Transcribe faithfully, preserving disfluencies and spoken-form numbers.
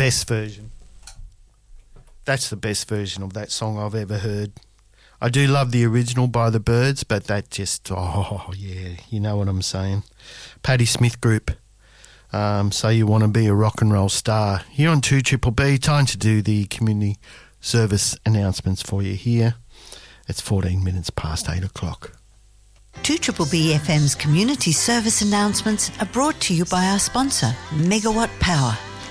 best version. That's the best version of that song I've ever heard. I do love the original by the Byrds, but that just, oh, yeah, you know what I'm saying. Patti Smith Group. Um, so you want to be a rock and roll star. Here on two Triple B, time to do the community service announcements for you here. It's fourteen minutes past eight o'clock. two Triple B F M's community service announcements are brought to you by our sponsor, Megawatt Power.